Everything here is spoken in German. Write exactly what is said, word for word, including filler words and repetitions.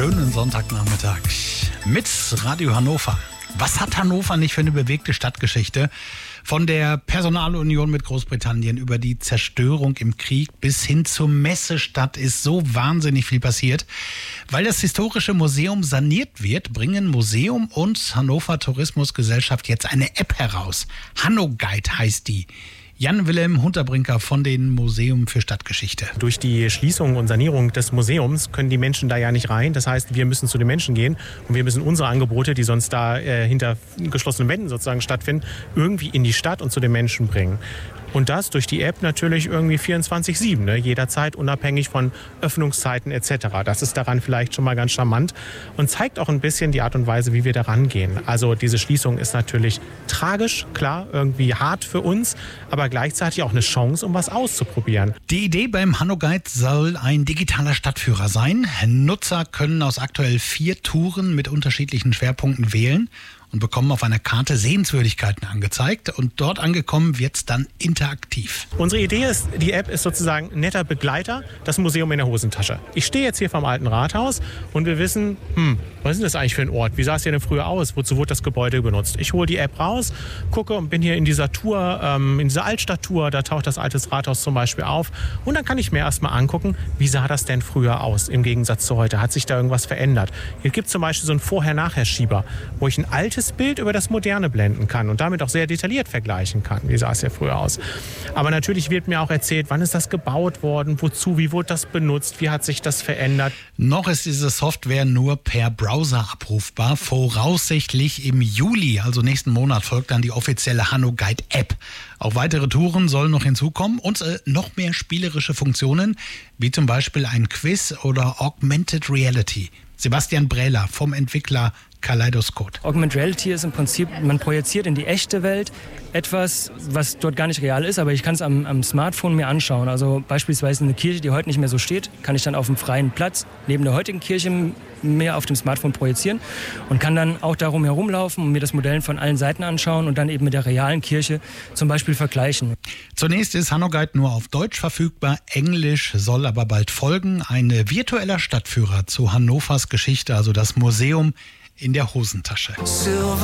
schönen Sonntagnachmittag mit Radio Hannover. Was hat Hannover nicht für eine bewegte Stadtgeschichte? Von der Personalunion mit Großbritannien über die Zerstörung im Krieg bis hin zur Messestadt ist so wahnsinnig viel passiert. Weil das historische Museum saniert wird, bringen Museum und Hannover Tourismusgesellschaft jetzt eine App heraus. HannoGuide heißt die. Jan-Wilhelm Hunterbrinker von den Museum für Stadtgeschichte. Durch die Schließung und Sanierung des Museums können die Menschen da ja nicht rein. Das heißt, wir müssen zu den Menschen gehen und wir müssen unsere Angebote, die sonst da äh, hinter geschlossenen Wänden sozusagen stattfinden, irgendwie in die Stadt und zu den Menschen bringen. Und das durch die App natürlich irgendwie vierundzwanzig sieben, ne? Jederzeit unabhängig von Öffnungszeiten et cetera. Das ist daran vielleicht schon mal ganz charmant und zeigt auch ein bisschen die Art und Weise, wie wir daran gehen. Also diese Schließung ist natürlich tragisch, klar, irgendwie hart für uns, aber gleichzeitig auch eine Chance, um was auszuprobieren. Die Idee beim HannoGuide soll ein digitaler Stadtführer sein. Nutzer können aus aktuell vier Touren mit unterschiedlichen Schwerpunkten wählen und bekommen auf einer Karte Sehenswürdigkeiten angezeigt. Und dort angekommen wird es dann interaktiv. Unsere Idee ist, die App ist sozusagen ein netter Begleiter, das Museum in der Hosentasche. Ich stehe jetzt hier vom alten Rathaus und wir wissen, hm, was ist denn das eigentlich für ein Ort? Wie sah es hier denn früher aus? Wozu wurde das Gebäude benutzt? Ich hole die App raus, gucke und bin hier in dieser Tour, ähm, in dieser Altstadttour, da taucht das alte Rathaus zum Beispiel auf. Und dann kann ich mir erstmal angucken, wie sah das denn früher aus im Gegensatz zu heute? Hat sich da irgendwas verändert? Hier gibt es zum Beispiel so einen Vorher-Nachher-Schieber, wo ich ein altes Bild über das Moderne blenden kann und damit auch sehr detailliert vergleichen kann. Wie sah es ja früher aus? Aber natürlich wird mir auch erzählt, wann ist das gebaut worden, wozu, wie wurde das benutzt, wie hat sich das verändert. Noch ist diese Software nur per Browser abrufbar. Voraussichtlich im Juli, also nächsten Monat, folgt dann die offizielle HannoGuide-App. Auch weitere Touren sollen noch hinzukommen und äh, noch mehr spielerische Funktionen, wie zum Beispiel ein Quiz oder Augmented Reality. Sebastian Brähler vom Entwickler Kaleidoskop. Augmented Reality ist im Prinzip, man projiziert in die echte Welt etwas, was dort gar nicht real ist, aber ich kann es am, am Smartphone mir anschauen. Also beispielsweise eine Kirche, die heute nicht mehr so steht, kann ich dann auf dem freien Platz neben der heutigen Kirche mehr auf dem Smartphone projizieren und kann dann auch darum herumlaufen und mir das Modell von allen Seiten anschauen und dann eben mit der realen Kirche zum Beispiel vergleichen. Zunächst ist HannoGuide nur auf Deutsch verfügbar, Englisch soll aber bald folgen. Ein virtueller Stadtführer zu Hannovers Geschichte, also das Museum in der Hosentasche.